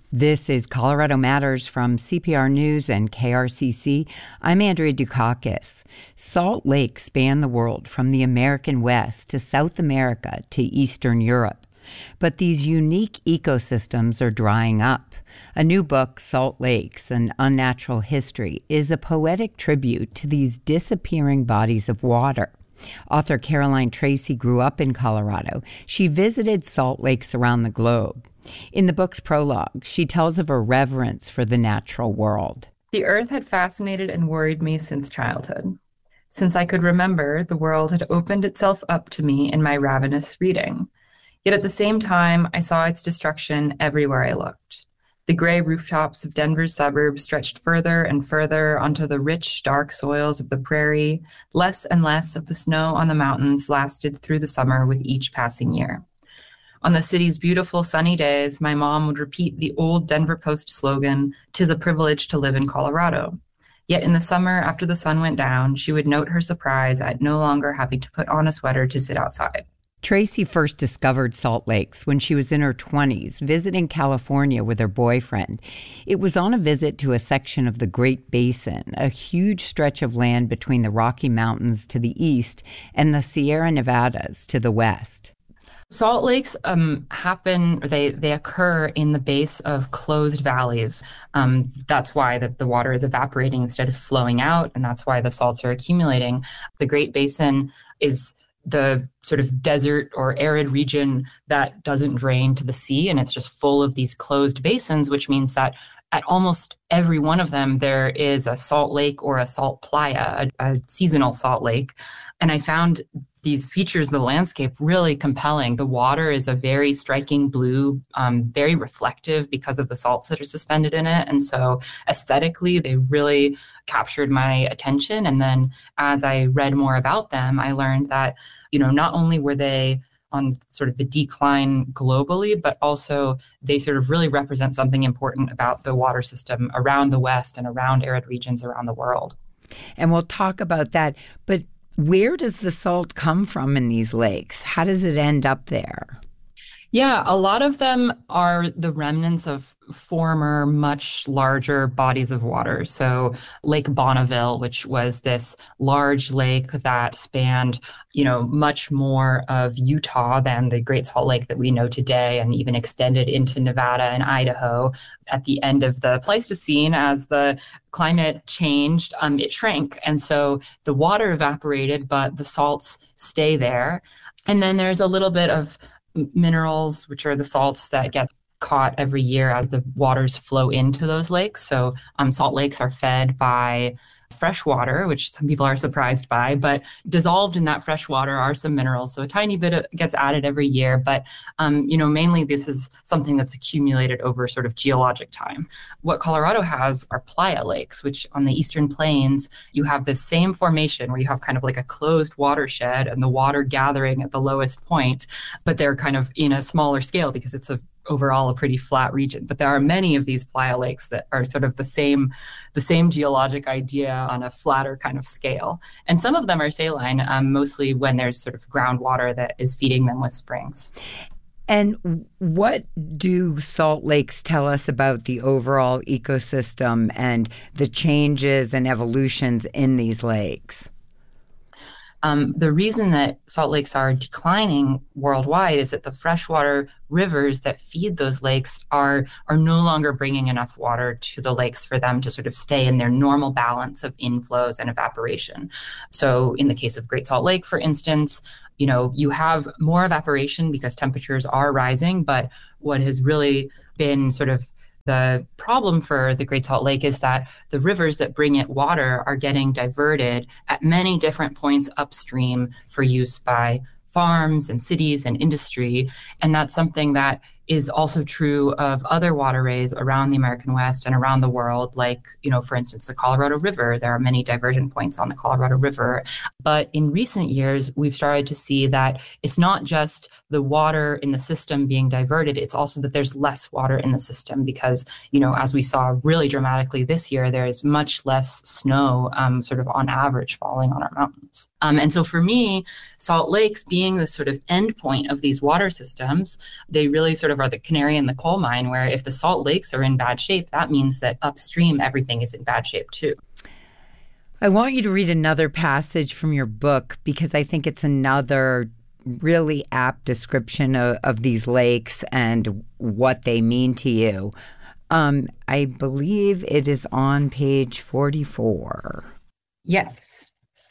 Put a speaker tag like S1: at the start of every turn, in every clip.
S1: This is Colorado Matters from CPR News and KRCC. I'm Andrea Dukakis. Salt lakes span the world from the American West to South America to Eastern Europe. But these unique ecosystems are drying up. A new book, Salt Lakes, An Unnatural History, is a poetic tribute to these disappearing bodies of water. Author Caroline Tracy grew up in Colorado. She visited salt lakes around the globe. In the book's prologue, she tells of her reverence for the natural world.
S2: The earth had fascinated and worried me since childhood. Since I could remember, the world had opened itself up to me in my ravenous reading. Yet at the same time, I saw its destruction everywhere I looked. The gray rooftops of Denver's suburbs stretched further and further onto the rich, dark soils of the prairie. Less and less of the snow on the mountains lasted through the summer with each passing year. On the city's beautiful sunny days, my mom would repeat the old Denver Post slogan, "'Tis a privilege to live in Colorado." Yet in the summer, after the sun went down, she would note her surprise at no longer having to put on a sweater to sit outside.
S1: Tracy first discovered Salt Lakes when she was in her 20s, visiting California with her boyfriend. It was on a visit to a section of the Great Basin, a huge stretch of land between the Rocky Mountains to the east and the Sierra Nevadas to the west.
S2: Salt lakes they occur in the base of closed valleys. That's why the water is evaporating instead of flowing out, and that's why the salts are accumulating. The Great Basin is the sort of desert or arid region that doesn't drain to the sea, and it's just full of these closed basins, which means that at almost every one of them, there is a salt lake or a salt playa, a seasonal salt lake. And I found these features of the landscape really compelling. The water is a very striking blue, very reflective because of the salts that are suspended in it. And so aesthetically, they really captured my attention. And then as I read more about them, I learned that, not only were they on sort of the decline globally, but also they sort of really represent something important about the water system around the West and around arid regions around the world.
S1: And we'll talk about that. But where does the salt come from in these lakes? How does it end up there?
S2: Yeah, a lot of them are the remnants of former, much larger bodies of water. So Lake Bonneville, which was this large lake that spanned, much more of Utah than the Great Salt Lake that we know today, and even extended into Nevada and Idaho. At the end of the Pleistocene, as the climate changed, it shrank. And so the water evaporated, but the salts stay there. And then there's a little bit of minerals, which are the salts that get caught every year as the waters flow into those lakes. So salt lakes are fed by fresh water, which some people are surprised by, but dissolved in that fresh water are some minerals. So a tiny bit gets added every year, but mainly this is something that's accumulated over sort of geologic time. What Colorado has are playa lakes, which on the eastern plains, you have this same formation where you have kind of like a closed watershed and the water gathering at the lowest point, but they're kind of in a smaller scale because it's overall a pretty flat region. But there are many of these playa lakes that are sort of the same geologic idea on a flatter kind of scale. And some of them are saline, mostly when there's sort of groundwater that is feeding them with springs.
S1: And what do salt lakes tell us about the overall ecosystem and the changes and evolutions in these lakes?
S2: The reason that salt lakes are declining worldwide is that the freshwater rivers that feed those lakes are no longer bringing enough water to the lakes for them to sort of stay in their normal balance of inflows and evaporation. So in the case of Great Salt Lake, for instance, you have more evaporation because temperatures are rising, but what has really been sort of the problem for the Great Salt Lake is that the rivers that bring it water are getting diverted at many different points upstream for use by farms and cities and industry. And that's something that is also true of other waterways around the American West and around the world, like, for instance, the Colorado River. There are many diversion points on the Colorado River. But in recent years, we've started to see that it's not just the water in the system being diverted, it's also that there's less water in the system because, as we saw really dramatically this year, there is much less snow sort of on average falling on our mountains. And so for me, Salt Lakes being the sort of end point of these water systems, they really sort of of are the canary in the coal mine, where if the salt lakes are in bad shape, that means that upstream everything is in bad shape too.
S1: I want you to read another passage from your book because I think it's another really apt description of these lakes and what they mean to you. I believe it is on page 44.
S2: Yes.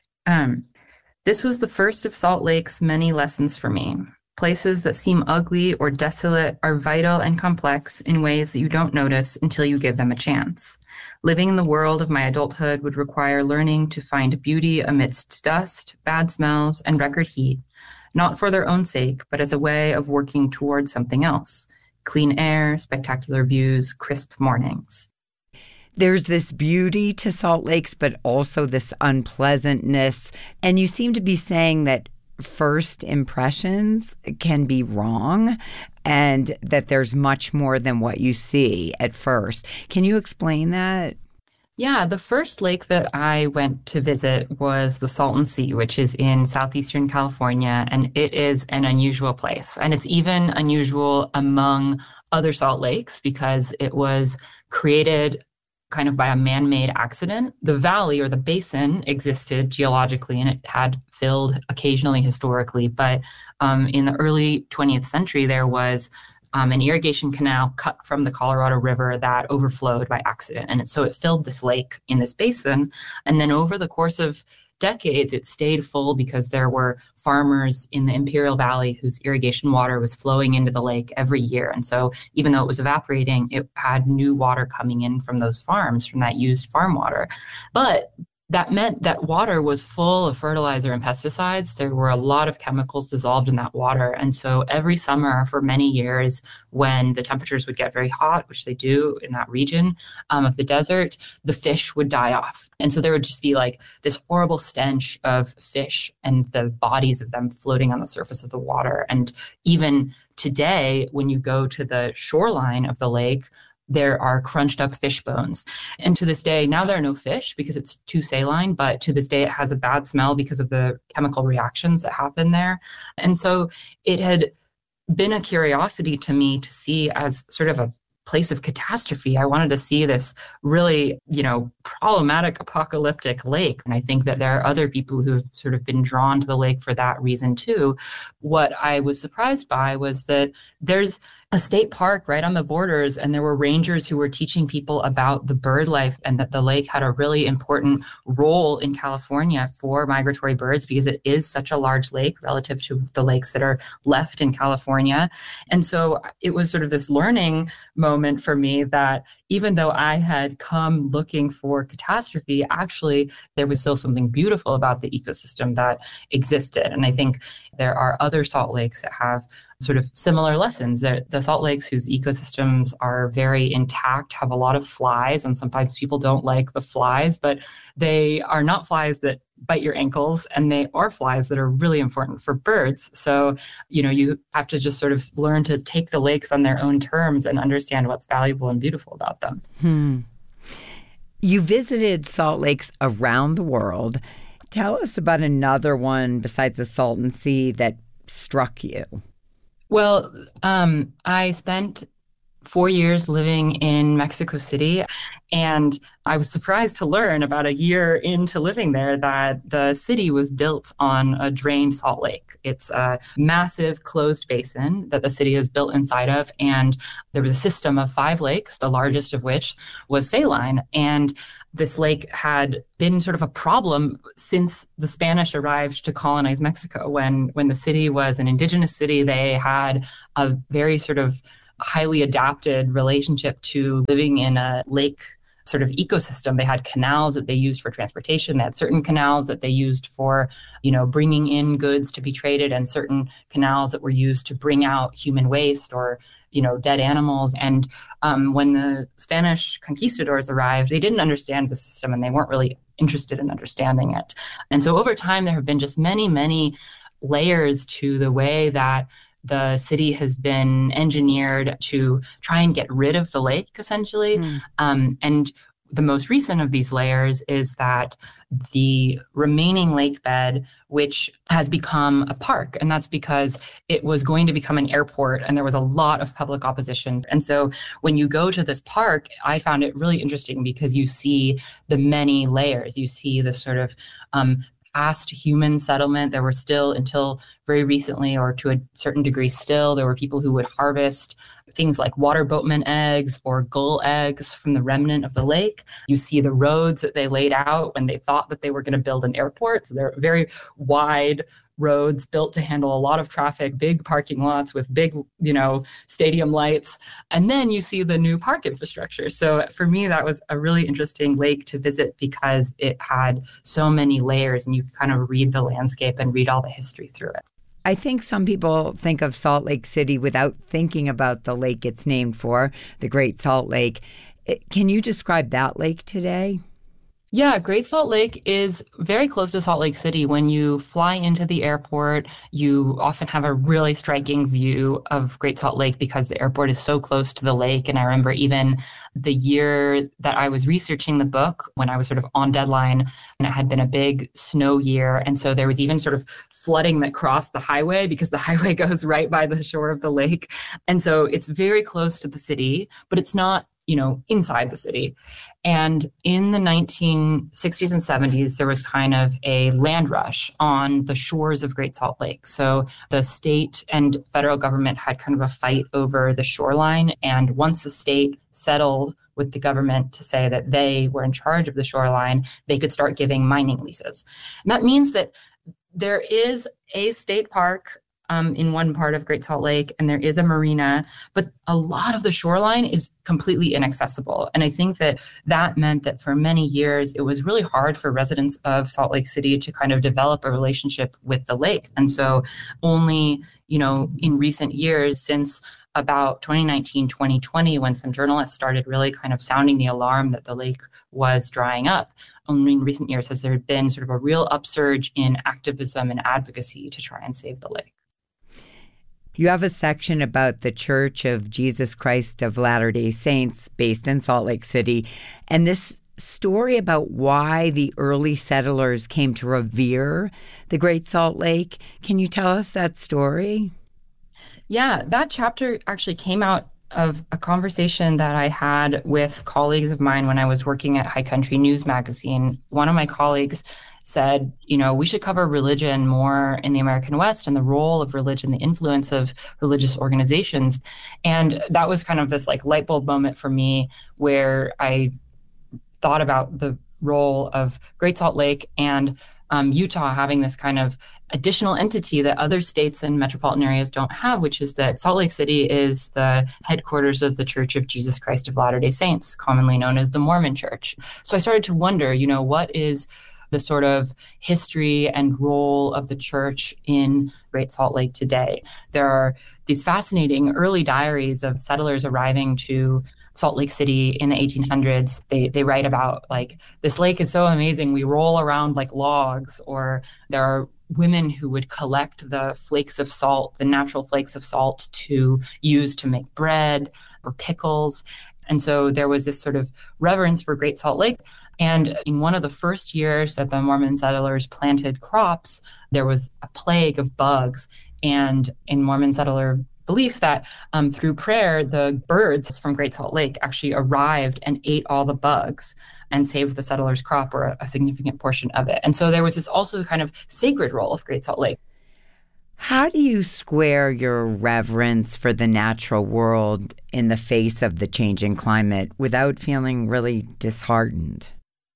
S2: This was the first of Salt Lake's many lessons for me. Places that seem ugly or desolate are vital and complex in ways that you don't notice until you give them a chance. Living in the world of my adulthood would require learning to find beauty amidst dust, bad smells, and record heat, not for their own sake, but as a way of working towards something else: clean air, spectacular views, crisp mornings.
S1: There's this beauty to Salt Lakes, but also this unpleasantness. And you seem to be saying that first impressions can be wrong and that there's much more than what you see at first. Can you explain that?
S2: Yeah, the first lake that I went to visit was the Salton Sea, which is in southeastern California, and it is an unusual place. And it's even unusual among other salt lakes because it was created kind of by a man-made accident. The valley or the basin existed geologically and it had filled occasionally historically, but in the early 20th century, there was an irrigation canal cut from the Colorado River that overflowed by accident. And so it filled this lake in this basin. And then over the course of decades, it stayed full because there were farmers in the Imperial Valley whose irrigation water was flowing into the lake every year. And so even though it was evaporating, it had new water coming in from those farms, from that used farm water. But that meant that water was full of fertilizer and pesticides. There were a lot of chemicals dissolved in that water. And so every summer for many years, when the temperatures would get very hot, which they do in that region of the desert, the fish would die off. And so there would just be like this horrible stench of fish and the bodies of them floating on the surface of the water. And even today, when you go to the shoreline of the lake, there are crunched up fish bones. And to this day, now there are no fish because it's too saline, but to this day, it has a bad smell because of the chemical reactions that happen there. And so it had been a curiosity to me to see as sort of a place of catastrophe. I wanted to see this really, problematic apocalyptic lake. And I think that there are other people who have sort of been drawn to the lake for that reason too. What I was surprised by was that there's a state park right on the borders, and there were rangers who were teaching people about the bird life and that the lake had a really important role in California for migratory birds because it is such a large lake relative to the lakes that are left in California. And so it was sort of this learning moment for me that even though I had come looking for catastrophe, actually there was still something beautiful about the ecosystem that existed. And I think there are other salt lakes that have sort of similar lessons. The salt lakes whose ecosystems are very intact have a lot of flies, and sometimes people don't like the flies, but they are not flies that bite your ankles, and they are flies that are really important for birds. So, you have to just sort of learn to take the lakes on their own terms and understand what's valuable and beautiful about them.
S1: You visited salt lakes around the world. Tell us about another one besides the Salton Sea that struck you.
S2: Well, I spent 4 years living in Mexico City, and I was surprised to learn about a year into living there that the city was built on a drained salt lake. It's a massive closed basin that the city is built inside of, and there was a system of 5 lakes, the largest of which was saline. And this lake had been sort of a problem since the Spanish arrived to colonize Mexico. When the city was an indigenous city, they had a very sort of highly adapted relationship to living in a lake sort of ecosystem. They had canals that they used for transportation. They had certain canals that they used for, bringing in goods to be traded, and certain canals that were used to bring out human waste or, dead animals. And when the Spanish conquistadors arrived, they didn't understand the system and they weren't really interested in understanding it. And so over time, there have been just many, many layers to the way that the city has been engineered to try and get rid of the lake, essentially. And the most recent of these layers is that the remaining lake bed, which has become a park. And that's because it was going to become an airport and there was a lot of public opposition. And so when you go to this park, I found it really interesting because you see the many layers. You see the sort of past human settlement. There were still, until very recently, or to a certain degree still, there were people who would harvest things like water boatman eggs or gull eggs from the remnant of the lake. You see the roads that they laid out when they thought that they were going to build an airport. So they're very wide roads built to handle a lot of traffic, big parking lots with big, stadium lights. And then you see the new park infrastructure. So for me, that was a really interesting lake to visit because it had so many layers and you could kind of read the landscape and read all the history through it.
S1: I think some people think of Salt Lake City without thinking about the lake it's named for, the Great Salt Lake. Can you describe that lake today?
S2: Yeah, Great Salt Lake is very close to Salt Lake City. When you fly into the airport, you often have a really striking view of Great Salt Lake because the airport is so close to the lake. And I remember even the year that I was researching the book, when I was sort of on deadline, and it had been a big snow year. And so there was even sort of flooding that crossed the highway because the highway goes right by the shore of the lake. And so it's very close to the city, but it's not inside the city. And in the 1960s and 70s, there was kind of a land rush on the shores of Great Salt Lake. So the state and federal government had kind of a fight over the shoreline. And once the state settled with the government to say that they were in charge of the shoreline, they could start giving mining leases. And that means that there is a state park in one part of Great Salt Lake, and there is a marina, but a lot of the shoreline is completely inaccessible. And I think that meant that for many years, it was really hard for residents of Salt Lake City to kind of develop a relationship with the lake. And so only, in recent years, since about 2019, 2020, when some journalists started really kind of sounding the alarm that the lake was drying up, only in recent years has there been sort of a real upsurge in activism and advocacy to try and save the lake.
S1: You have a section about the Church of Jesus Christ of Latter-day Saints based in Salt Lake City, and this story about why the early settlers came to revere the Great Salt Lake. Can you tell us that story?
S2: Yeah, that chapter actually came out of a conversation that I had with colleagues of mine when I was working at High Country News Magazine. One of my colleagues said, we should cover religion more in the American West and the role of religion, the influence of religious organizations. And that was kind of this like light bulb moment for me where I thought about the role of Great Salt Lake and Utah having this kind of additional entity that other states and metropolitan areas don't have, which is that Salt Lake City is the headquarters of the Church of Jesus Christ of Latter-day Saints, commonly known as the Mormon Church. So I started to wonder, what is the sort of history and role of the church in Great Salt Lake today? There are these fascinating early diaries of settlers arriving to Salt Lake City in the 1800s. They write about like, this lake is so amazing, we roll around like logs, or there are women who would collect the flakes of salt, the natural flakes of salt to use to make bread or pickles. And so there was this sort of reverence for Great Salt Lake. And in one of the first years that the Mormon settlers planted crops, there was a plague of bugs. And in Mormon settler belief that through prayer, the birds from Great Salt Lake actually arrived and ate all the bugs and saved the settlers' crop, or a significant portion of it. And so there was this also kind of sacred role of Great Salt Lake.
S1: How do you square your reverence for the natural world in the face of the changing climate without feeling really disheartened?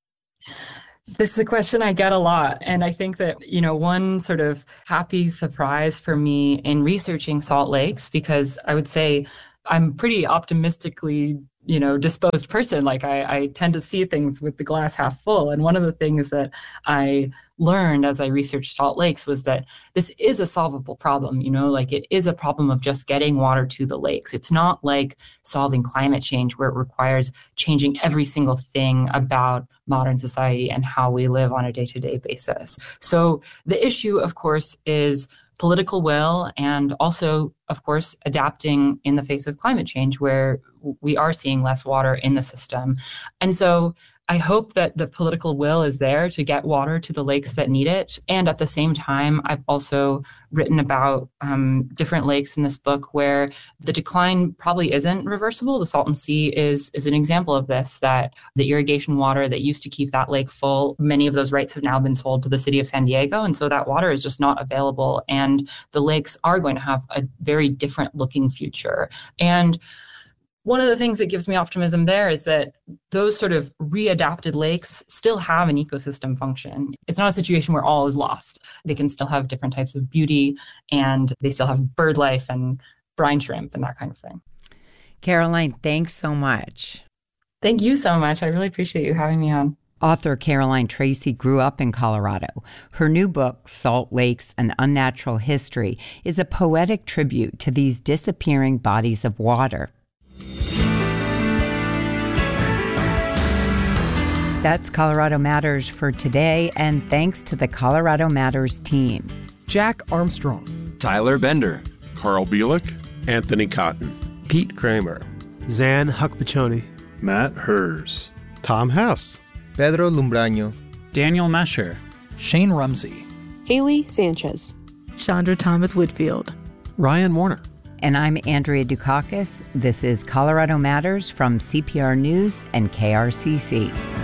S2: This is a question I get a lot. And I think that, one sort of happy surprise for me in researching Salt Lakes, because I would say I'm pretty optimistically, disposed person. Like I tend to see things with the glass half full. And one of the things that I learned as I researched Salt Lakes was that this is a solvable problem, like it is a problem of just getting water to the lakes. It's not like solving climate change where it requires changing every single thing about modern society and how we live on a day-to-day basis. So the issue, of course, is political will, and also, of course, adapting in the face of climate change, where we are seeing less water in the system. And so I hope that the political will is there to get water to the lakes that need it. And at the same time, I've also written about different lakes in this book where the decline probably isn't reversible. The Salton Sea is an example of this, that the irrigation water that used to keep that lake full, many of those rights have now been sold to the city of San Diego. And so that water is just not available. And the lakes are going to have a very different looking future. And one of the things that gives me optimism there is that those sort of readapted lakes still have an ecosystem function. It's not a situation where all is lost. They can still have different types of beauty, and they still have bird life and brine shrimp and that kind of thing.
S1: Caroline, thanks so much.
S2: Thank you so much. I really appreciate you having me on.
S1: Author Caroline Tracy grew up in Colorado. Her new book, Salt Lakes: An Unnatural History, is a poetic tribute to these disappearing bodies of water. That's Colorado Matters for today, and thanks to the Colorado Matters team.
S3: Jack Armstrong,
S4: Tyler Bender,
S5: Carl Bielik, Anthony Cotton,
S6: Pete Kramer,
S3: Zan Huckmachoni,
S5: Matt Hers,
S7: Tom Hess,
S6: Pedro Lumbraño,
S8: Daniel Mesher,
S9: Shane Rumsey,
S10: Haley Sanchez,
S11: Chandra Thomas Whitfield,
S8: Ryan Warner.
S1: And I'm Andrea Dukakis. This is Colorado Matters from CPR News and KRCC.